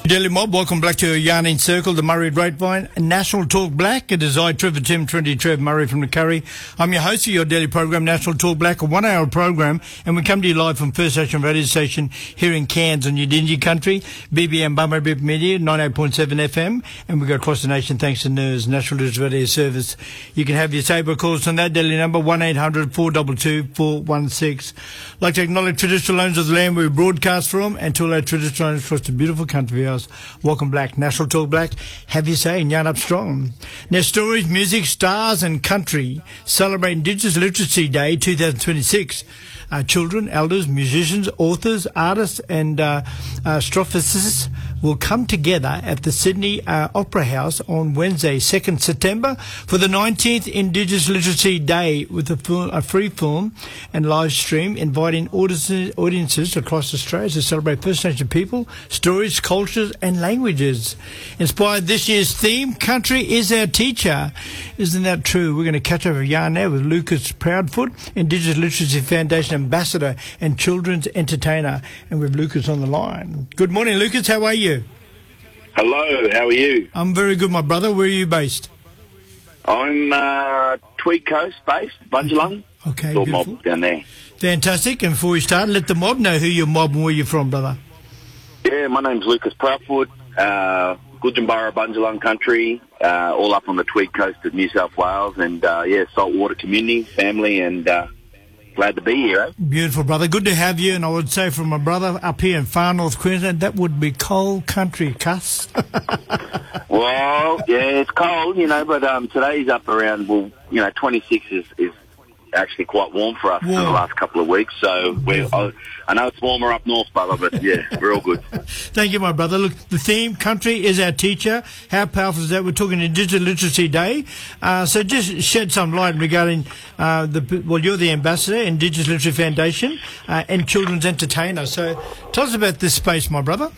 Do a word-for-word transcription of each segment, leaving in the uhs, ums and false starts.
Daily Mob, welcome back to Yarning Circle, the Murray Grapevine, National Talk Black. It is I, Trevor Tim, twenty Trev Murray from the Curry. I'm your host of your daily program, National Talk Black, a one-hour program, and we come to you live from First Nation Radio Station here in Cairns on Udingi Country, B B M Bummer Bip Media, ninety-eight point seven F M, and we go across the nation thanks to N E R S, National Digital Radio Service. You can have your saber calls on that daily number, one eight hundred four two two four one six. I'd like to acknowledge traditional owners of the land where we broadcast from, and to all our traditional owners across the beautiful country of ours. Welcome Black, National Talk Black, have your say and yarn up strong. Now, stories, music, stars and country celebrate Indigenous Literacy Day twenty twenty-six. Uh, children, elders, musicians, authors, artists and uh, uh, astrophysicists will come together at the Sydney uh, Opera House on Wednesday, second September, for the nineteenth Indigenous Literacy Day with a, film, a free film and live stream inviting audiences, audiences across Australia to celebrate First Nation people, stories, cultures and languages. Inspired this year's theme, Country is Our Teacher. Isn't that true? We're going to catch up a yarn now with Lucas Proudfoot, Indigenous Literacy Foundation Ambassador and Children's Entertainer. And with Lucas on the line. Good morning, Lucas. How are you? Hello, how are you? I'm very good, my brother. Where are you based? I'm uh, Tweed Coast based, Bundjalung. Okay, All beautiful. mob down there. Fantastic. And before we start, let the mob know who you're mob and where you're from, brother. Yeah, my name's Lucas Proudfoot, uh, Gudjambara, Bundjalung country, uh, all up on the Tweed Coast of New South Wales, and uh, yeah, saltwater community, family, and uh, glad to be here, eh? Beautiful, brother. Good to have you. And I would say from my brother up here in far north Queensland, that would be cold country, cuss. Well, yeah, it's cold, you know, but um, today's up around, well, you know, twenty-six is, is actually quite warm for us Warm. for the last couple of weeks. So we're, I, I know it's warmer up north, brother, but yeah, we're all good. Thank you, my brother. Look, the theme, Country is Our Teacher. How powerful is that? We're talking Indigenous Literacy Day. Uh, so just shed some light regarding, uh, the well, you're the ambassador, Indigenous Literacy Foundation, uh, and Children's Entertainer. So tell us about this space, my brother.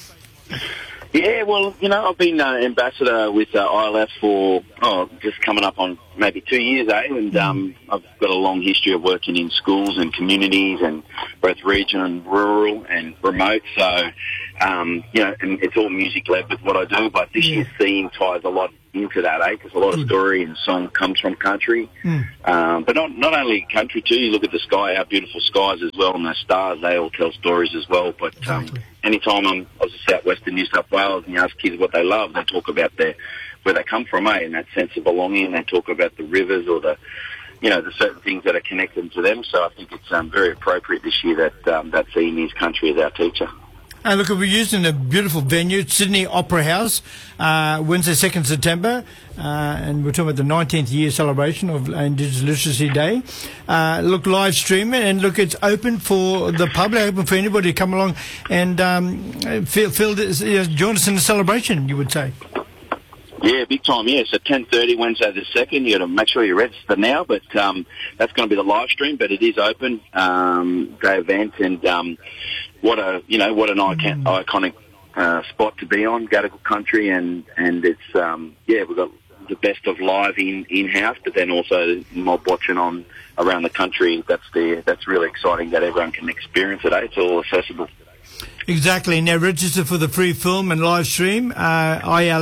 Yeah, well, you know, I've been uh, ambassador with uh, I L F for, oh, just coming up on maybe two years, eh? And um, I've got a long history of working in schools and communities and both regional and rural and remote. So, um, you know, and it's all music-led with what I do, but this Yeah. year's theme ties a lot into that, eh? Because a lot of Mm. story and song comes from country. Mm. Um, but not not only country, too. You look at the sky, our beautiful skies as well, and the stars, they all tell stories as well. But um, Exactly. anytime I'm, I was in southwestern New South Wales and you ask kids what they love, they talk about their where they come from, eh, and that sense of belonging. They talk about the rivers or the, you know, the certain things that are connected to them. So I think it's um, very appropriate this year that um, that theme is Country is Our Teacher. And look, we're using a beautiful venue, Sydney Opera House, uh, Wednesday, second September, uh, and we're talking about the nineteenth year celebration of Indigenous Literacy Day. Uh, look, live stream it, and look, it's open for the public, open for anybody to come along and um, feel, feel this, you know, join us in the celebration, you would say. Yeah, big time, yeah. So ten thirty Wednesday the second. You got to make sure you register now, but um, that's going to be the live stream, but it is open, um, day event, and um, what a, you know, what an icon, Mm. iconic uh, spot to be on, Gadigal country, and, and it's, um, yeah, we've got the best of live in, in-house, but then also mob watching on around the country. That's the, that's really exciting that everyone can experience it, eh? It's all accessible. Exactly. Now register for the free film and live stream, uh,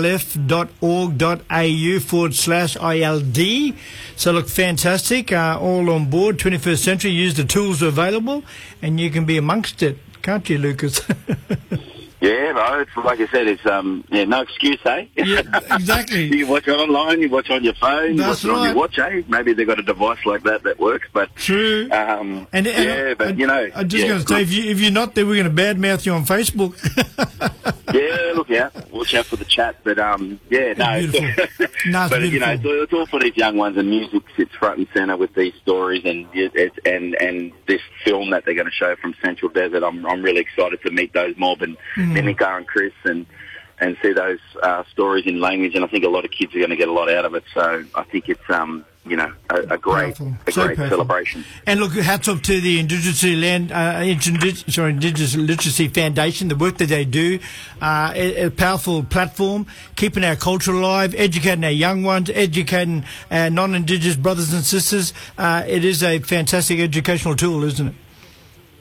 ilf.org.au forward slash ILD. So look, fantastic. Uh, all on board, twenty-first century. Use the tools available and you can be amongst it. Can't you, Lucas? Yeah, no, it's like I said, it's um, yeah, no excuse, eh? Yeah, exactly. You watch it online, you watch on your phone, That's you watch it on right. your watch, eh? Maybe they've got a device like that that works, but True. um, And, and yeah, but I, you know, I'm just yeah, going to say, if, you, if you're not there, we're going to badmouth you on Facebook. yeah, look out, watch out for the chat, but um, yeah, no, Beautiful. No, it's but you know, beautiful. it's, all- it's all for these young ones, and music sits front and centre with these stories, and it's, and and this film that they're going to show from Central Desert. I'm I'm really excited to meet those mob and Mm. Minika and Chris and and see those uh, stories in language, and I think a lot of kids are going to get a lot out of it. So I think it's um you know a, a great Powerful. a So great powerful. celebration. And look, hats off to the Indigenous Land, uh, Indi- sorry, Indigenous Literacy Foundation, the work that they do, uh, a, a powerful platform, keeping our culture alive, educating our young ones, educating our non-Indigenous brothers and sisters. Uh, it is a fantastic educational tool, isn't it?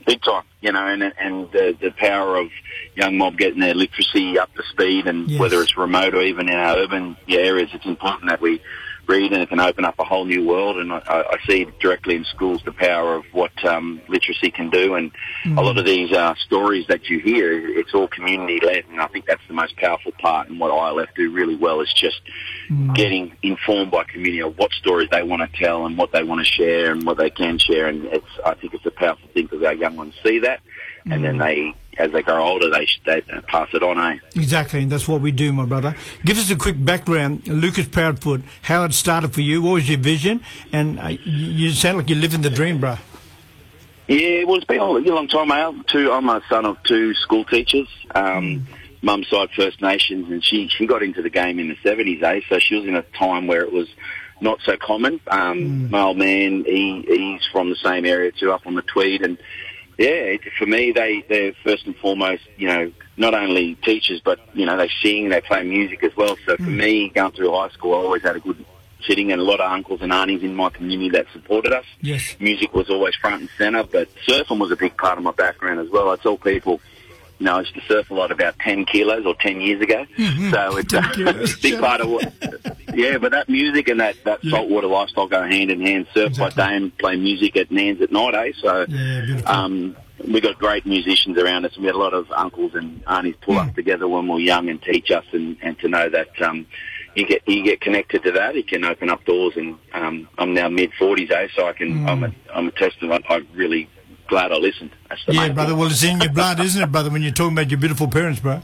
big time, you know, and and the, the power of young mob getting their literacy up to speed, and Yes. whether it's remote or even in our urban areas, it's important that we read, and it can open up a whole new world. And I, I see directly in schools the power of what um, literacy can do, and Mm. a lot of these uh, stories that you hear, it's all community-led, and I think that's the most powerful part, and what I L F do really well is just Mm. getting informed by community of what stories they want to tell and what they want to share and what they can share, and it's I think it's a powerful thing because our young ones see that, and then they, as they grow older, they, they pass it on, eh? Exactly, and that's what we do, my brother. Give us a quick background, Lucas Proudfoot, how it started for you, what was your vision, and uh, you you sound like you're living the dream, bro. Yeah, well, it's been a long time, Al. Two, I'm a son of two school teachers. Um, Mum's side First Nations, and she, she got into the game in the seventies, eh? So she was in a time where it was not so common. Um, Mm. My old man, he, he's from the same area too, up on the Tweed, and yeah, it, for me, they, they're first and foremost, you know, not only teachers, but, you know, they sing, they play music as well. So for Mm. me, going through high school, I always had a good sitting, and a lot of uncles and aunties in my community that supported us. Yes. Music was always front and centre, but surfing was a big part of my background as well. I tell people, you know, I used to surf a lot about ten kilos or ten years ago. Mhm. So it's ten a kilos. big part of what, yeah, but that music and that, that Yeah. saltwater lifestyle go hand in hand. Surf Exactly. by day and play music at Nans at night, eh? So, Yeah, beautiful. um, we got great musicians around us, and we had a lot of uncles and aunties pull Mm. us together when we were young and teach us, and, and to know that, um, you get you get connected to that, it can open up doors. And um, I'm now mid forties, eh? So I can Mm. I'm a I'm a testament. I'm really glad I listened. That's the Yeah, main brother, thing. well, it's in your blood, isn't it, brother, when you're talking about your beautiful parents, bro?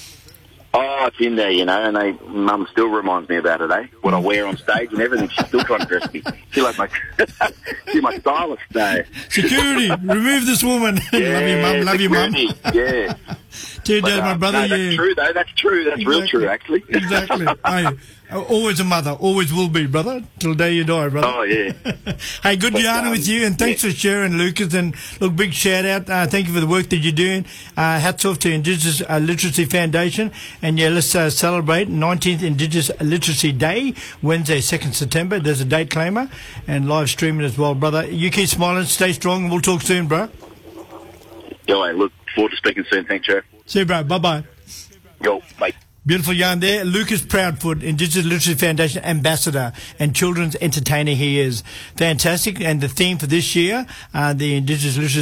Oh, it's in there, you know, and they Mum still reminds me about it, eh? What I wear on stage and everything. She's still trying to dress me. She's like my she's my stylist, eh? Security, remove this woman. Yeah, love you, mum, love you, mum. security, Yeah. Dude, But, that's my um, brother, no, that's yeah. true, though. That's true. That's real Exactly. true, actually. Exactly. Hey, always a mother, always will be, brother, till the day you die, brother. Oh, yeah. Hey, good But, yarning um, with you, and thanks yeah. for sharing, Lucas. And look, big shout out. Uh, thank you for the work that you're doing. Uh, hats off to Indigenous uh, Literacy Foundation. And yeah, let's uh, celebrate nineteenth Indigenous Literacy Day, Wednesday, second September. There's a date claimer and live streaming as well, brother. You keep smiling, stay strong, and we'll talk soon, bro. Yo, I look forward to speaking soon. Thanks, Jeff. See you, bro. Bye bye. Yo, bye. Beautiful yarn there. Lucas Proudfoot, Indigenous Literacy Foundation Ambassador and Children's Entertainer he is. Fantastic. And the theme for this year, uh, the Indigenous Literacy